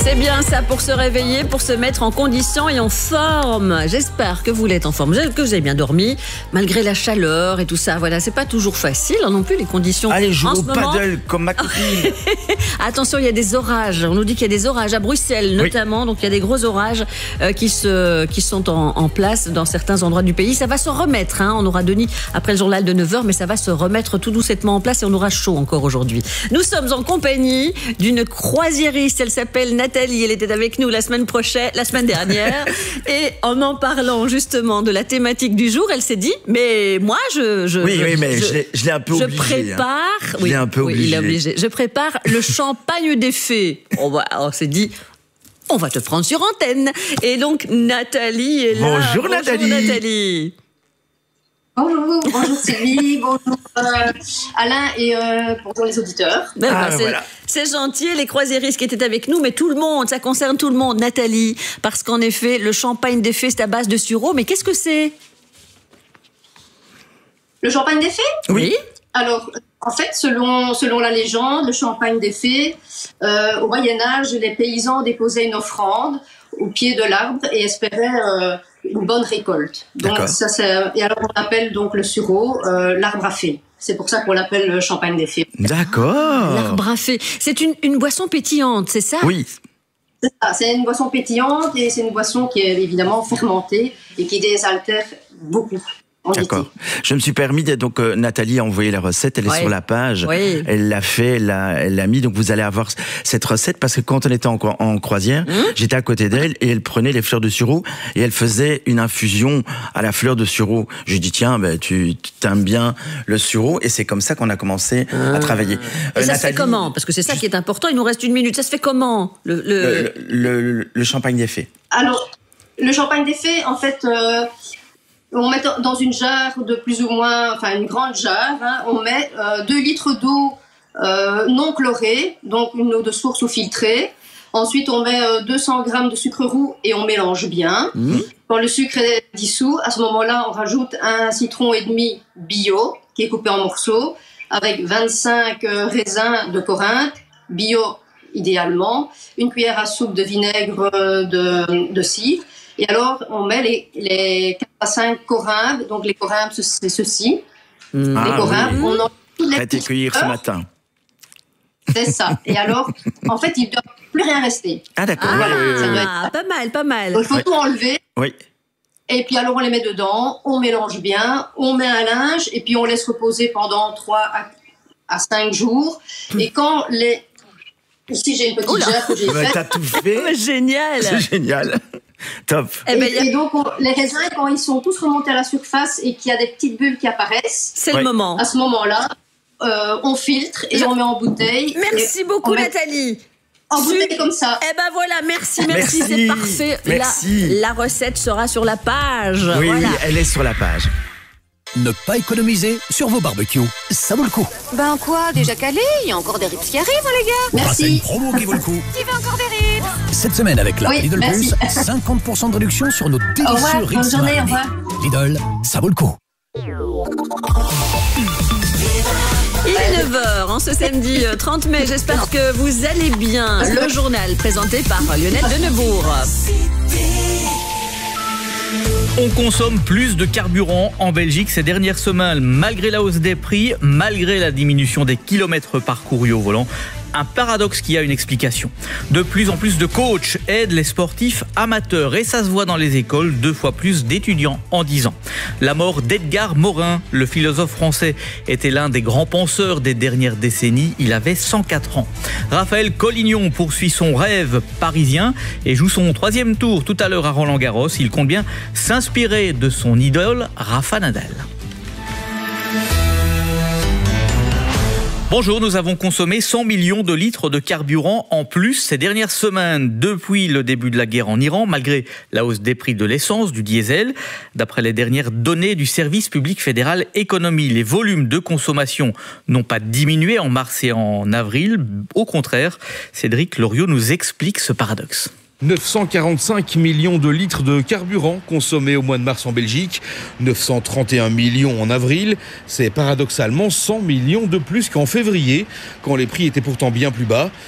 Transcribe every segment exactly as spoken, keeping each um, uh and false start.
C'est bien ça pour se réveiller, pour se mettre en condition et en forme. J'espère que vous l'êtes en forme, que vous avez bien dormi, malgré la chaleur et tout ça. Voilà, c'est pas toujours facile hein, non plus les conditions. Allez, joue en au ce moment. paddle comme ma copine. Attention, il y a des orages. On nous dit qu'il y a des orages à Bruxelles notamment. Oui. Donc il y a des gros orages euh, qui, se, qui sont en, en place dans certains endroits du pays. Ça va se remettre. Hein. On aura Denis après le journal de neuf heures, mais ça va se remettre tout doucement en place et on aura chaud encore aujourd'hui. Nous sommes en compagnie d'une croisiériste. Elle s'appelle Nathalie. Elle était avec nous la semaine prochaine, la semaine dernière. Et en en parlant justement de la thématique du jour, elle s'est dit, mais moi, je... je oui, je, oui, mais je, je, l'ai, je l'ai un peu je obligé. Prépare, hein. Je oui, l'ai un peu oui, obligé. il est obligé. Je prépare le champagne des fées. On, va, on s'est dit... On va te prendre sur antenne. Et donc, Nathalie est là. Bonjour, bonjour Nathalie. Nathalie. Bonjour, bonjour Sylvie, bonjour euh, Alain et euh, bonjour les auditeurs. Ben ah, ben c'est, voilà. c'est gentil, les croisiéristes qui étaient avec nous, mais tout le monde, ça concerne tout le monde, Nathalie. Parce qu'en effet, le champagne des fées, c'est à base de sureau. Mais qu'est-ce que c'est ? Le champagne des fées ? Oui. Alors, en fait, selon, selon la légende, le champagne des fées, euh, au Moyen-Âge, les paysans déposaient une offrande au pied de l'arbre et espéraient euh, une bonne récolte. Donc, ça, c'est, et alors, on appelle donc le sureau euh, l'arbre à fées. C'est pour ça qu'on l'appelle le champagne des fées. D'accord. L'arbre à fées. C'est une, une boisson pétillante, c'est ça ? Oui. C'est ça, c'est une boisson pétillante et c'est une boisson qui est évidemment fermentée et qui désaltère beaucoup. D'accord. Je me suis permis d'être, donc euh, Nathalie a envoyé la recette, elle est oui. sur la page, oui. elle l'a fait, elle l'a, elle l'a mis, donc vous allez avoir cette recette parce que quand on était en, en croisière, mmh. j'étais à côté d'elle et elle prenait les fleurs de sureau et elle faisait une infusion à la fleur de sureau. Je lui ai dit tiens, ben, tu, tu aimes bien le sureau et c'est comme ça qu'on a commencé ah. à travailler. Euh, et ça Nathalie, se fait comment ? Parce que c'est ça qui est important, il nous reste une minute. Ça se fait comment le, le... Le, le, le, le champagne des fées. Alors, le champagne des fées, en fait... Euh... On met dans une jarre de plus ou moins, enfin une grande jarre, hein, on met euh, deux litres d'eau euh, non chlorée, donc une eau de source ou filtrée. Ensuite, on met euh, deux cents grammes de sucre roux et on mélange bien. Mmh. Quand le sucre est dissous, à ce moment-là, on rajoute un citron et demi bio qui est coupé en morceaux avec vingt-cinq euh, raisins de Corinthe, bio idéalement, une cuillère à soupe de vinaigre de, de cidre. Et alors, on met les, les quatre à cinq corimbes. Donc, les corimbes, c'est ceci. Mmh. Ah, les corimbes, oui. on en les a été cueillir ce matin. C'est ça. Et alors, en fait, il ne doit plus rien rester. Ah, d'accord. Ah, oui, oui, oui. ah pas mal, pas mal. Il faut oui. tout enlever. Oui. Et puis, alors, on les met dedans, on mélange bien, on met un linge, et puis on laisse reposer pendant trois à cinq jours. Mmh. Et quand les... Ici, j'ai une petite jarre que j'ai bah, faite. T'as tout fait. Génial. C'est génial. Top. Et, ben, et, a... et donc, on, les raisins, quand ils sont tous remontés à la surface et qu'il y a des petites bulles qui apparaissent, c'est oui. le moment. À ce moment-là, euh, on filtre et Je... on met en bouteille. Merci beaucoup, Nathalie. En bouteille comme ça. Eh ben voilà, merci, merci, merci. c'est parfait. Merci. La, la recette sera sur la page. Oui, voilà. oui, elle est sur la page. Ne pas économiser sur vos barbecues, ça vaut le coup. Ben quoi, déjà calé? Il y a encore des ribs qui arrivent, hein, les gars. Merci. C'est une promo qui vaut le coup. Qui veut encore des ribs? Cette semaine avec la oui, Lidl merci. Plus, cinquante pour cent de réduction sur nos délicieux ribs. Bonne journée, au revoir. Lidl, ça vaut le coup. Il est neuf heures, en ce samedi trente mai. J'espère que vous allez bien. Le journal présenté par Lionel Denebourg. On consomme plus de carburant en Belgique ces dernières semaines, malgré la hausse des prix, malgré la diminution des kilomètres parcourus au volant. Un paradoxe qui a une explication. De plus en plus de coachs aident les sportifs amateurs et ça se voit dans les écoles, deux fois plus d'étudiants en dix ans. La mort d'Edgar Morin, le philosophe français, était l'un des grands penseurs des dernières décennies. Il avait cent quatre ans. Raphaël Collignon poursuit son rêve parisien et joue son troisième tour tout à l'heure à Roland-Garros. Il compte bien s'inspirer de son idole Rafa Nadal. Bonjour, nous avons consommé cent millions de litres de carburant en plus ces dernières semaines depuis le début de la guerre en Iran, malgré la hausse des prix de l'essence, du diesel. D'après les dernières données du service public fédéral économie, les volumes de consommation n'ont pas diminué en mars et en avril. Au contraire, Cédric Loriot nous explique ce paradoxe. neuf cent quarante-cinq millions de litres de carburant consommés au mois de mars en Belgique, neuf cent trente et un millions en avril. C'est paradoxalement cent millions de plus qu'en février, quand les prix étaient pourtant bien plus bas.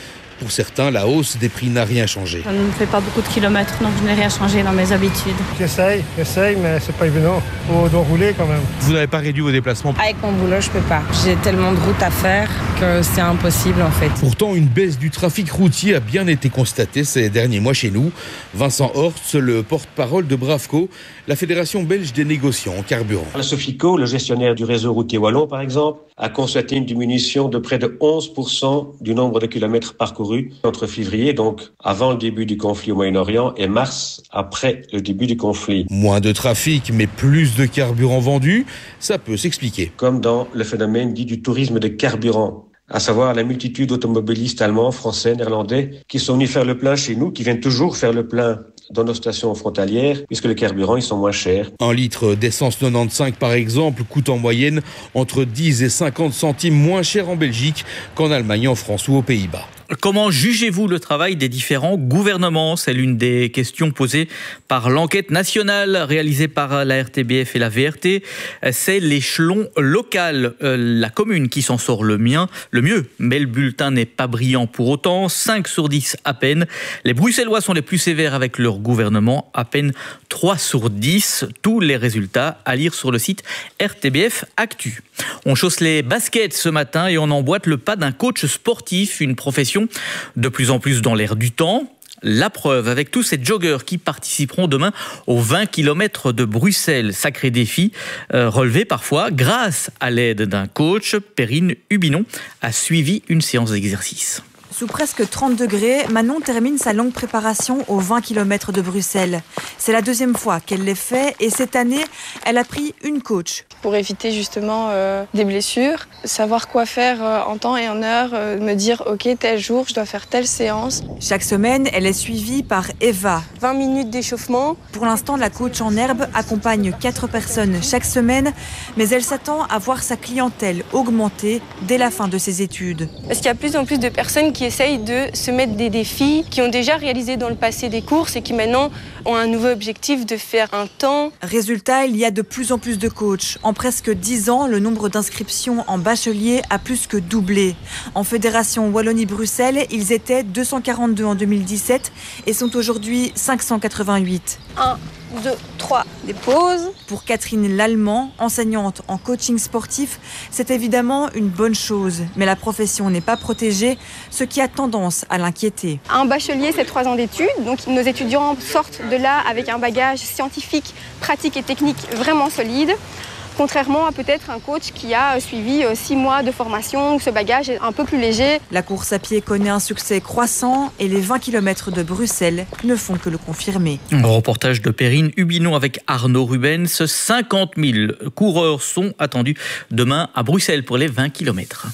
Pour certains, la hausse des prix n'a rien changé. Je ne fais pas beaucoup de kilomètres, donc je n'ai rien changé dans mes habitudes. J'essaye, j'essaye, mais c'est pas évident. Faut doit rouler quand même. Vous n'avez pas réduit vos déplacements? Avec mon boulot, je peux pas. J'ai tellement de routes à faire que c'est impossible en fait. Pourtant, une baisse du trafic routier a bien été constatée ces derniers mois chez nous. Vincent Horst, le porte-parole de Bravco, la fédération belge des négociants en carburant. La Sofico, le gestionnaire du réseau routier wallon par exemple, a constaté une diminution de près de onze pour cent du nombre de kilomètres parcourus entre février, donc avant le début du conflit au Moyen-Orient, et mars, après le début du conflit. Moins de trafic, mais plus de carburant vendu, ça peut s'expliquer. Comme dans le phénomène dit du tourisme de carburant, à savoir la multitude d'automobilistes allemands, français, néerlandais, qui sont venus faire le plein chez nous, qui viennent toujours faire le plein dans nos stations frontalières, puisque les carburants, ils sont moins chers. Un litre d'essence quatre-vingt-quinze, par exemple, coûte en moyenne entre dix et cinquante centimes moins cher en Belgique qu'en Allemagne, en France ou aux Pays-Bas. Comment jugez-vous le travail des différents gouvernements? C'est l'une des questions posées par l'enquête nationale réalisée par la R T B F et la V R T. C'est l'échelon local, euh, la commune qui s'en sort le, mien, le mieux. Mais le bulletin n'est pas brillant pour autant, cinq sur dix à peine. Les Bruxellois sont les plus sévères avec leur gouvernement, à peine trois sur dix. Tous les résultats à lire sur le site R T B F Actu. On chausse les baskets ce matin et on emboîte le pas d'un coach sportif, une profession de plus en plus dans l'air du temps. La preuve avec tous ces joggeurs qui participeront demain aux vingt kilomètres de Bruxelles. Sacré défi, euh, relevé parfois grâce à l'aide d'un coach. Perrine Hubinon a suivi une séance d'exercice. Sous presque trente degrés, Manon termine sa longue préparation aux vingt kilomètres de Bruxelles. C'est la deuxième fois qu'elle les fait et cette année, elle a pris une coach. Pour éviter justement euh, des blessures, savoir quoi faire euh, en temps et en heure, euh, me dire ok, tel jour, je dois faire telle séance. Chaque semaine, elle est suivie par Eva. vingt minutes d'échauffement. Pour l'instant, la coach en herbe accompagne quatre personnes chaque semaine, mais elle s'attend à voir sa clientèle augmenter dès la fin de ses études. Parce qu'il y a de plus en plus de personnes qui essayent de se mettre des défis, qui ont déjà réalisé dans le passé des courses et qui maintenant ont un nouveau objectif de faire un temps. Résultat, il y a de plus en plus de coachs. En presque dix ans, le nombre d'inscriptions en bachelier a plus que doublé. En fédération Wallonie-Bruxelles, ils étaient deux cent quarante-deux en deux mille dix-sept et sont aujourd'hui cinq cent quatre-vingt-huit. un, deux, trois, des pauses. Pour Catherine Lallemand, enseignante en coaching sportif, c'est évidemment une bonne chose. Mais la profession n'est pas protégée, ce qui a tendance à l'inquiéter. Un bachelier, c'est trois ans d'études. Donc nos étudiants sortent de là avec un bagage scientifique, pratique et technique vraiment solide. Contrairement à peut-être un coach qui a suivi six mois de formation où ce bagage est un peu plus léger. La course à pied connaît un succès croissant et les vingt kilomètres de Bruxelles ne font que le confirmer. Un reportage de Perrine Hubinon avec Arnaud Rubens. cinquante mille coureurs sont attendus demain à Bruxelles pour les vingt kilomètres.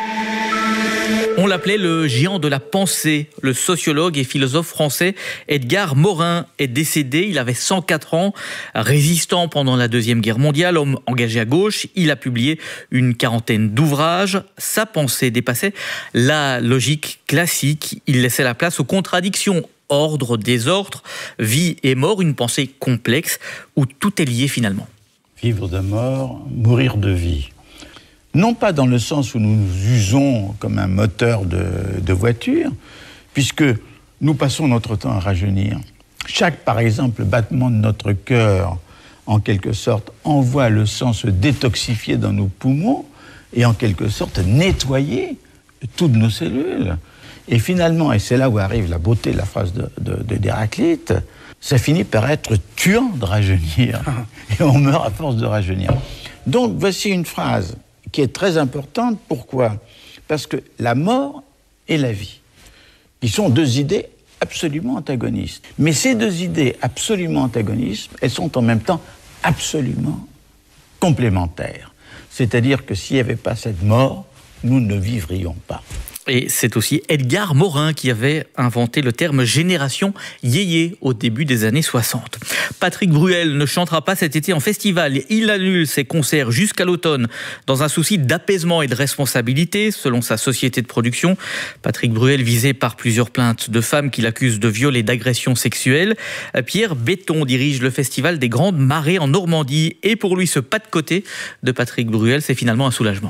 On l'appelait le géant de la pensée. Le sociologue et philosophe français Edgar Morin est décédé. Il avait cent quatre ans. Résistant pendant la Deuxième Guerre mondiale, homme engagé à gauche, il a publié une quarantaine d'ouvrages. Sa pensée dépassait la logique classique. Il laissait la place aux contradictions. Ordre, désordre, vie et mort. Une pensée complexe où tout est lié finalement. Vivre de mort, mourir de vie. Non pas dans le sens où nous nous usons comme un moteur de, de voiture, puisque nous passons notre temps à rajeunir. Chaque, par exemple, battement de notre cœur, en quelque sorte, envoie le sang se détoxifier dans nos poumons et en quelque sorte nettoyer toutes nos cellules. Et finalement, et c'est là où arrive la beauté de la phrase de, de, de d'Héraclite, ça finit par être tuant de rajeunir. Et on meurt à force de rajeunir. Donc, voici une phrase qui est très importante. Pourquoi? Parce que la mort et la vie, qui sont deux idées absolument antagonistes. Mais ces deux idées absolument antagonistes, elles sont en même temps absolument complémentaires. C'est-à-dire que s'il n'y avait pas cette mort, nous ne vivrions pas. Et c'est aussi Edgar Morin qui avait inventé le terme génération yéyé au début des années soixante. Patrick Bruel ne chantera pas cet été en festival. Il annule ses concerts jusqu'à l'automne dans un souci d'apaisement et de responsabilité, selon sa société de production. Patrick Bruel visé par plusieurs plaintes de femmes qui l'accusent de viol et d'agression sexuelle. Pierre Béton dirige le festival des Grandes Marées en Normandie. Et pour lui, ce pas de côté de Patrick Bruel, c'est finalement un soulagement.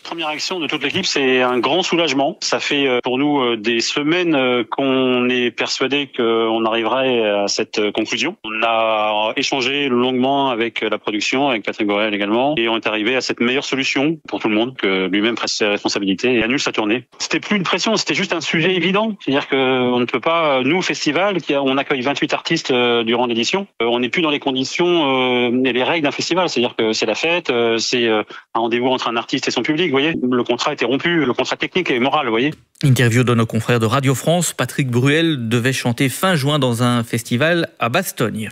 Première réaction de toute l'équipe, c'est un grand soulagement. Ça fait pour nous des semaines qu'on est persuadé qu'on arriverait à cette conclusion. On a échangé longuement avec la production, avec Patrick Borel également, et on est arrivé à cette meilleure solution pour tout le monde, que lui-même prenne ses responsabilités et annule sa tournée. C'était plus une pression, c'était juste un sujet évident. C'est-à-dire qu'on ne peut pas, nous, festival, qui a, on accueille vingt-huit artistes durant l'édition, on n'est plus dans les conditions et les règles d'un festival. C'est-à-dire que c'est la fête, c'est un rendez-vous entre un artiste et son public. Vous voyez, le contrat était rompu, le contrat technique et moral, vous voyez. Interview de nos confrères de Radio France. Patrick Bruel devait chanter fin juin dans un festival à Bastogne.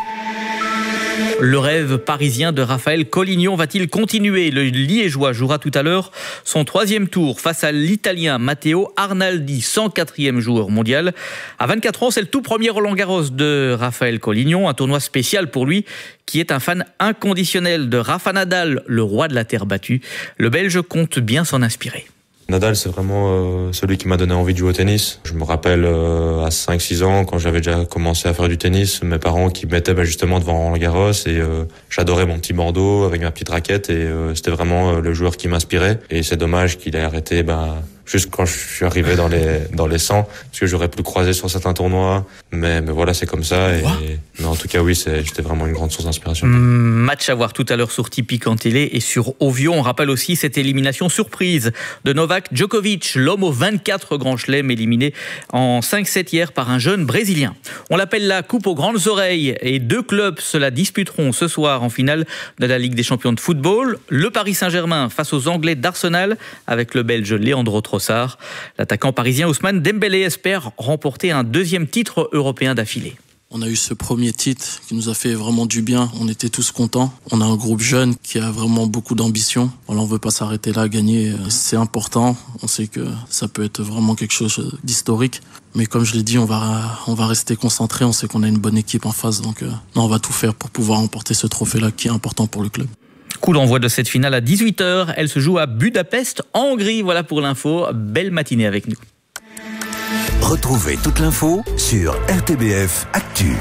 Le rêve parisien de Raphaël Collignon va-t-il continuer? Le Liégeois jouera tout à l'heure son troisième tour face à l'Italien Matteo Arnaldi, cent quatrième joueur mondial. À vingt-quatre ans, c'est le tout premier Roland-Garros de Raphaël Collignon, un tournoi spécial pour lui qui est un fan inconditionnel de Rafa Nadal, le roi de la terre battue. Le Belge compte bien s'en inspirer. Nadal, c'est vraiment euh, celui qui m'a donné envie de jouer au tennis. Je me rappelle euh, à cinq six ans, quand j'avais déjà commencé à faire du tennis, mes parents qui me mettaient bah, justement devant Roland-Garros et euh, j'adorais mon petit bandeau avec ma petite raquette et euh, c'était vraiment euh, le joueur qui m'inspirait. Et c'est dommage qu'il ait arrêté bah, juste quand je suis arrivé dans les dans les cent, parce que j'aurais pu le croiser sur certains tournois. Mais, mais voilà, c'est comme ça. Et, et, mais en tout cas, oui, c'est, j'étais vraiment une grande source d'inspiration. Mmh, match à voir tout à l'heure sur Tipeee en télé et sur Ovio. On rappelle aussi cette élimination surprise de Novak Djokovic, l'homme aux vingt-quatre grands chelems, éliminé en cinq sept hier par un jeune Brésilien. On l'appelle la coupe aux grandes oreilles et deux clubs se la disputeront ce soir en finale de la Ligue des champions de football. Le Paris Saint-Germain face aux Anglais d'Arsenal avec le Belge Leandro Trossard. L'attaquant parisien Ousmane Dembélé espère remporter un deuxième titre européen d'affilée. On a eu ce premier titre qui nous a fait vraiment du bien. On était tous contents. On a un groupe jeune qui a vraiment beaucoup d'ambition. Voilà, on veut pas s'arrêter là. Gagner, c'est important. On sait que ça peut être vraiment quelque chose d'historique. Mais comme je l'ai dit, on va, on va rester concentré. On sait qu'on a une bonne équipe en face. Donc, euh, non, on va tout faire pour pouvoir remporter ce trophée-là qui est important pour le club. Coup d'envoi de cette finale à dix-huit heures. Elle se joue à Budapest, en Hongrie. Voilà pour l'info. Belle matinée avec nous. Retrouvez toute l'info sur R T B F Actu.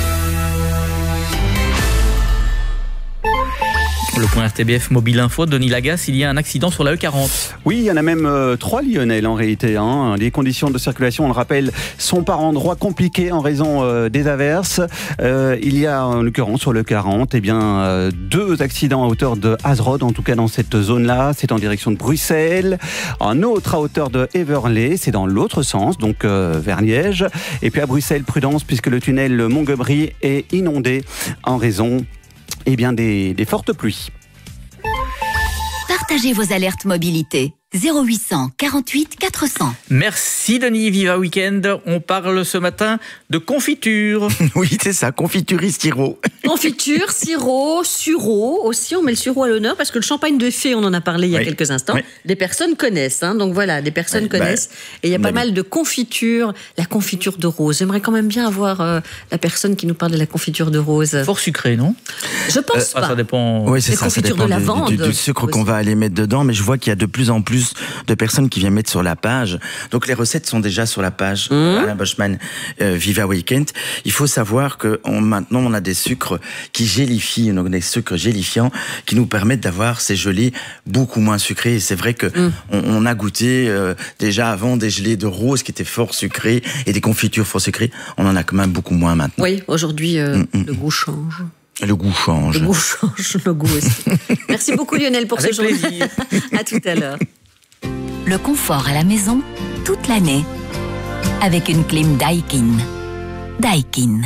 Le point R T B F Mobile Info, Denis Lagasse, il y a un accident sur la E quarante. Oui, il y en a même euh, trois Lyonnais en réalité. Hein. Les conditions de circulation, on le rappelle, sont par endroits compliquées en raison euh, des averses. Euh, il y a en l'occurrence sur le quarante eh bien, euh, deux accidents à hauteur de Hazerode, en tout cas dans cette zone-là. C'est en direction de Bruxelles. Un autre à hauteur de Heverlee, c'est dans l'autre sens, donc euh, vers Liège. Et puis à Bruxelles, prudence, puisque le tunnel Montgomery est inondé en raison eh bien, des, des fortes pluies. Partagez vos alertes mobilité. zéro huit cent quarante-huit quatre cents. Merci Denis, Viva Weekend. On parle ce matin de confiture. Oui, c'est ça, confiture sirop. Confiture, sirop, sureau aussi. On met le sureau à l'honneur parce que le champagne de fée, on en a parlé il y a oui. quelques instants. Oui. Des personnes connaissent. Hein, donc voilà, des personnes oui, connaissent. Bah, et il y a pas ami. mal de confitures. La confiture de rose. J'aimerais quand même bien avoir euh, la personne qui nous parle de la confiture de rose. Fort sucré, non? Je pense euh, pas. Ah, ça dépend. Oui, c'est ça. Ça dépend de lavande, du, du, du sucre aussi. Qu'on va aller mettre dedans. Mais je vois qu'il y a de plus en plus de personnes qui viennent mettre sur la page. Donc les recettes sont déjà sur la page mmh. Alain Boschman euh, Viva Weekend. Il faut savoir que on, maintenant on a des sucres qui gélifient, donc des sucres gélifiants qui nous permettent d'avoir ces gelées beaucoup moins sucrées. Et c'est vrai que mmh. on, on a goûté euh, déjà avant des gelées de rose qui étaient fort sucrées et des confitures fort sucrées. On en a quand même beaucoup moins maintenant. Oui, aujourd'hui euh, mmh. le goût change. Le goût change. Le goût change, le goût aussi. Merci beaucoup Lionel pour Avec ce journal. À tout à l'heure. Le confort à la maison, toute l'année, avec une clim Daikin. Daikin.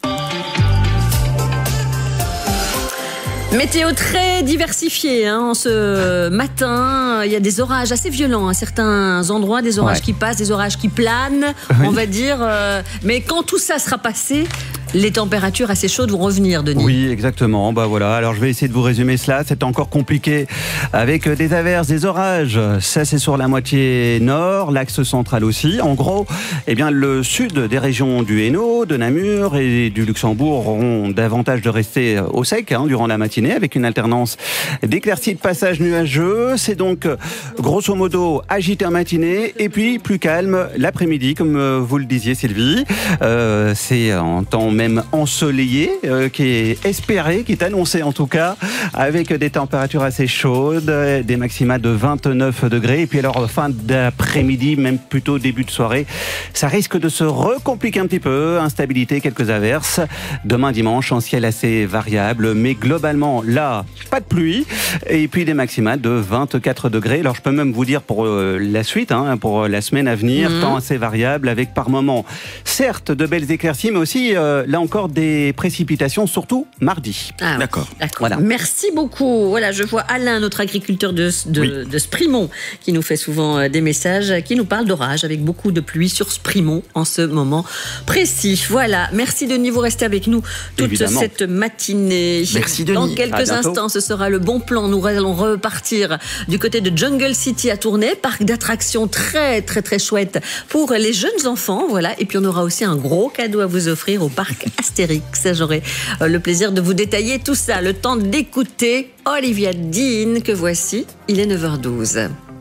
Météo très diversifiée hein, en ce matin. Il y a des orages assez violents à certains endroits, des orages ouais. qui passent, des orages qui planent, oui. on va dire. Euh, mais quand tout ça sera passé, les températures assez chaudes vont revenir, Denis. Oui, exactement. Bah voilà. Alors je vais essayer de vous résumer cela. C'est encore compliqué avec des averses, des orages. Ça, c'est sur la moitié nord, l'axe central aussi. En gros, eh bien, le sud des régions du Hainaut, de Namur et du Luxembourg auront davantage de rester au sec hein, durant la matinée, avec une alternance d'éclaircies de passage nuageux. C'est donc grosso modo agité en matinée et puis plus calme l'après-midi, comme vous le disiez, Sylvie. Euh, c'est en temps même ensoleillé, euh, qui est espéré, qui est annoncé en tout cas, avec des températures assez chaudes, des maxima de vingt-neuf degrés. Et puis alors, fin d'après-midi, même plutôt début de soirée, ça risque de se recompliquer un petit peu. Instabilité, quelques averses. Demain dimanche, en ciel assez variable, mais globalement, là, pas de pluie. Et puis des maxima de vingt-quatre degrés. Alors je peux même vous dire pour euh, la suite, hein, pour la semaine à venir, mmh. temps assez variable, avec par moments, certes, de belles éclaircies, mais aussi, euh, là encore, des précipitations, surtout mardi. Ah, D'accord. D'accord. Voilà. Merci beaucoup. Voilà, je vois Alain, notre agriculteur de, de, oui. de Sprimont, qui nous fait souvent euh, des messages, qui nous parle d'orage, avec beaucoup de pluie sur Sprimont en ce moment précis. Voilà, merci Denis, vous restez avec nous toute Évidemment. cette matinée. Merci Denis. Dans quelques instants, ce sera le bon plan. Nous allons repartir du côté de Jungle City à Tournai, parc d'attractions très très très chouette pour les jeunes enfants, voilà. Et puis on aura aussi un gros cadeau à vous offrir au parc Astérix. J'aurai le plaisir de vous détailler tout ça. Le temps d'écouter Olivia Dean, que voici. Il est neuf heures douze.